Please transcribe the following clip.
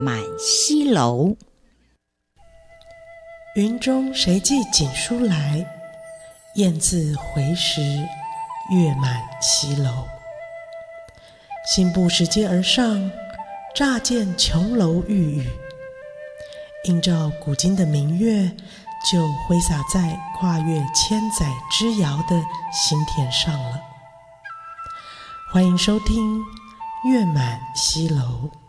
满西楼。 云中谁寄锦书来？雁字回时，月满西楼。信步拾阶而上，乍见琼楼玉宇。映照古今的明月，就挥洒在跨越千载之遥的心田上了。欢迎收听《月满西楼》。